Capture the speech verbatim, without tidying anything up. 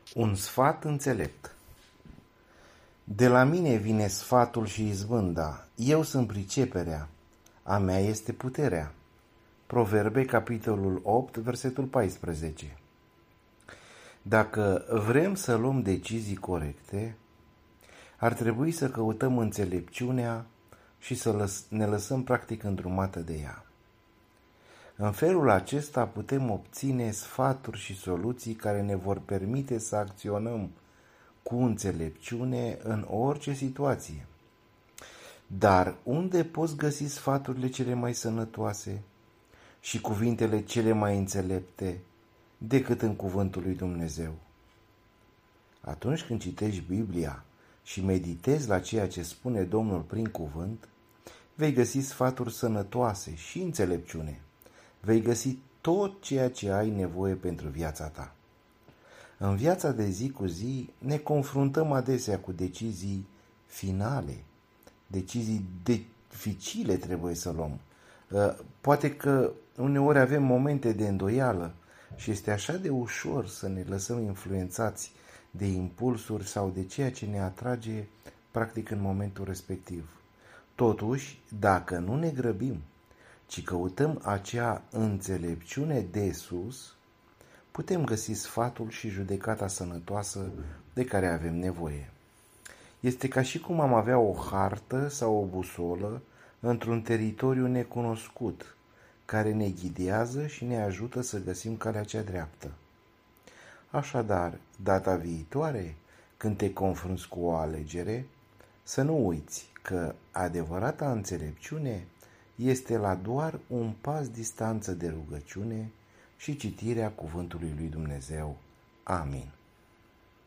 Un sfat înțelept. De la mine vine sfatul și izbânda, eu sunt priceperea, a mea este puterea. Proverbe, capitolul opt, versetul paisprezece. Dacă vrem să luăm decizii corecte, ar trebui să căutăm înțelepciunea și să ne lăsăm practic îndrumată de ea. În felul acesta putem obține sfaturi și soluții care ne vor permite să acționăm cu înțelepciune în orice situație. Dar unde poți găsi sfaturile cele mai sănătoase și cuvintele cele mai înțelepte decât în cuvântul lui Dumnezeu? Atunci când citești Biblia și meditezi la ceea ce spune Domnul prin cuvânt, vei găsi sfaturi sănătoase și înțelepciune. Vei găsi tot ceea ce ai nevoie pentru viața ta. În viața de zi cu zi ne confruntăm adesea cu decizii finale, decizii dificile trebuie să luăm. Poate că uneori avem momente de îndoială și este așa de ușor să ne lăsăm influențați de impulsuri sau de ceea ce ne atrage practic în momentul respectiv. Totuși, dacă nu ne grăbim, ci căutăm acea înțelepciune de sus, putem găsi sfatul și judecata sănătoasă de care avem nevoie. Este ca și cum am avea o hartă sau o busolă într-un teritoriu necunoscut, care ne ghidează și ne ajută să găsim calea cea dreaptă. Așadar, data viitoare, când te confrunți cu o alegere, să nu uiți că adevărata înțelepciune este la doar un pas distanță de rugăciune și citirea cuvântului lui Dumnezeu. Amin.